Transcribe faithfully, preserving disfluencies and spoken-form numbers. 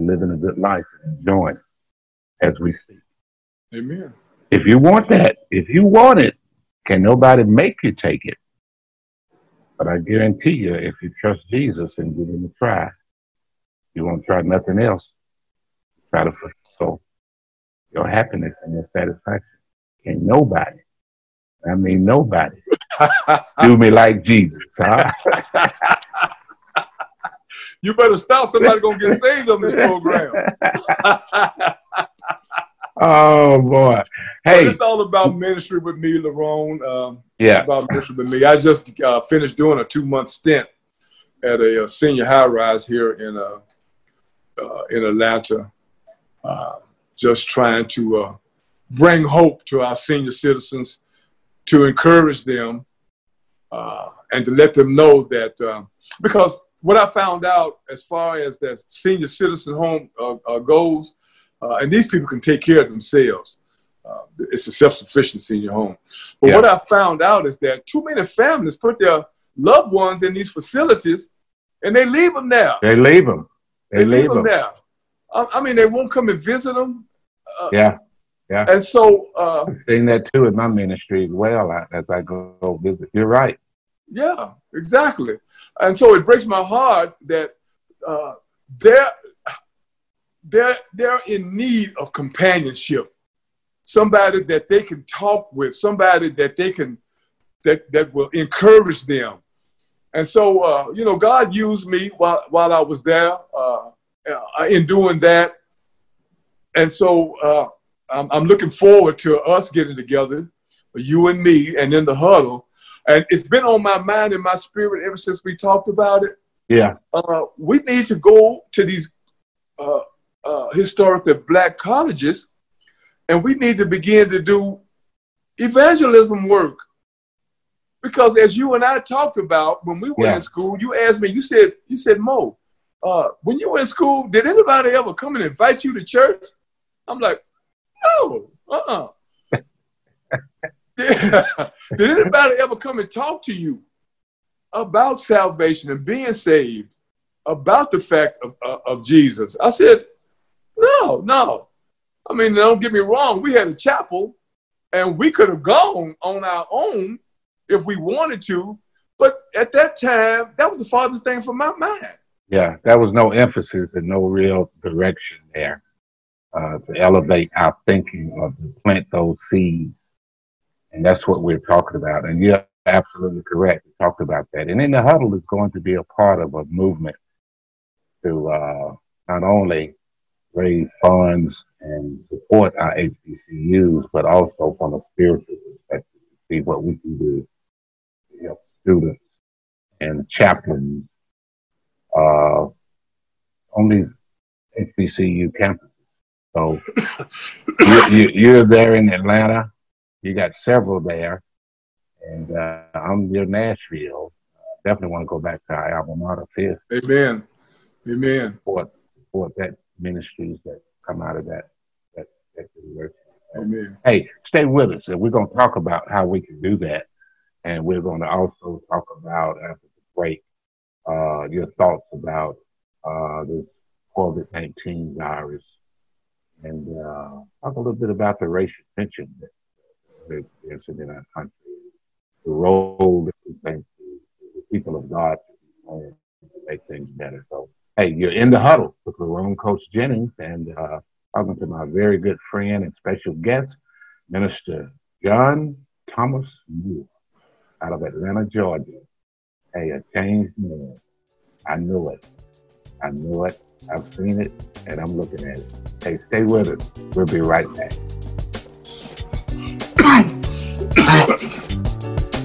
living a good life and enjoying it as we speak. Amen. If you want that, if you want it, can nobody make you take it? But I guarantee you, if you trust Jesus and give him a try, you won't try nothing else. Try to fulfill your happiness and your satisfaction. Can nobody, I mean nobody, do me like Jesus, huh? You better stop. Somebody's going to get saved on this program. Oh, boy. Hey. But it's all about ministry with me, Lerone. Um, yeah. It's about ministry with me. I just uh, finished doing a two-month stint at a, a senior high-rise here in uh, uh, in Atlanta, uh, just trying to uh, bring hope to our senior citizens, to encourage them, uh, and to let them know that, uh, because what I found out as far as that senior citizen home uh, uh, goes, uh, and these people can take care of themselves. Uh, it's a self-sufficiency in your home. But yeah. What I found out is that too many families put their loved ones in these facilities, and they leave them there. They leave them. They, they leave, leave them, them there. I, I mean, they won't come and visit them. Uh, yeah, yeah. And so... Uh, I've seen that, too, in my ministry as well, as I go visit. You're right. Yeah, exactly. And so it breaks my heart that uh, they're, they're, they're in need of companionship. Somebody that they can talk with, somebody that they can, that, that will encourage them. And so, uh, you know, God used me while, while I was there uh, in doing that. And so uh, I'm, I'm looking forward to us getting together, you and me, and in the huddle. And it's been on my mind and my spirit ever since we talked about it. Yeah. Uh, we need to go to these uh, uh, historically black colleges, and we need to begin to do evangelism work. Because as you and I talked about when we were yeah. in school, you asked me, you said, you said, Mo, uh, when you were in school, did anybody ever come and invite you to church? I'm like, no, uh-uh. Yeah. Did anybody ever come and talk to you about salvation and being saved, about the fact of, of, of Jesus? I said, no, no. I mean, don't get me wrong. We had a chapel, and we could have gone on our own if we wanted to. But at that time, that was the farthest thing from my mind. Yeah, there was no emphasis and no real direction there uh, to elevate our thinking or to plant those seeds. And that's what we're talking about. And you're absolutely correct. We talked about that. And in the huddle is going to be a part of a movement to uh, not only raise funds and support our H B C Us, but also from a spiritual perspective to see what we can do to help students and chaplains uh, on these H B C U campuses. So you, you, you're there in Atlanta. You got several there, and uh, I'm near Nashville. Uh, definitely want to go back to our alma mater fifth. Amen. Amen. Support, support that ministries that come out of that, that, that university. Amen. Hey, stay with us, and we're going to talk about how we can do that, and we're going to also talk about, after the break, uh, your thoughts about uh, this COVID nineteen virus, and uh, talk a little bit about the racial tension that we're experiencing in our country, the role that we think the people of God should be playing to make things better. So, hey, you're in the huddle with Lerone Coach Jennings, and uh, talking to my very good friend and special guest, Minister John Thomas Moore, out of Atlanta, Georgia. Hey, a changed man. I know it. I know it. I've seen it, and I'm looking at it. Hey, stay with us. We'll be right back.